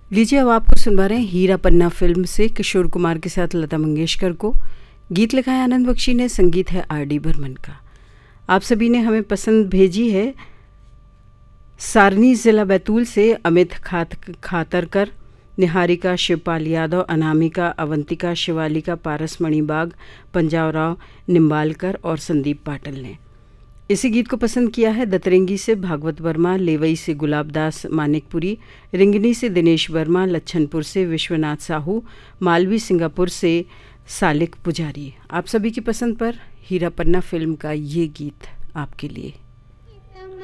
लीजिए अब आपको सुनवा रहे हैं हीरा पन्ना फिल्म से किशोर कुमार के साथ लता मंगेशकर को। गीत लिखा है आनंद बख्शी ने, संगीत है आर.डी. बर्मन का। आप सभी ने हमें पसंद भेजी है सारनी ज़िला बैतूल से अमित खातरकर, निहारिका, शिवपाल यादव, अनामिका, अवंतिका, शिवालिका, पारस मणिबाग, पंजाब राव निम्बालकर और संदीप पाटिल ने। इसी गीत को पसंद किया है दतरेंगी से भागवत वर्मा, लेवई से गुलाबदास मानिकपुरी, रिंगनी से दिनेश वर्मा, लच्छनपुर से विश्वनाथ साहू, मालवी सिंगापुर से सालिक पुजारी। आप सभी की पसंद पर हीरा पन्ना फिल्म का ये गीत आपके लिए।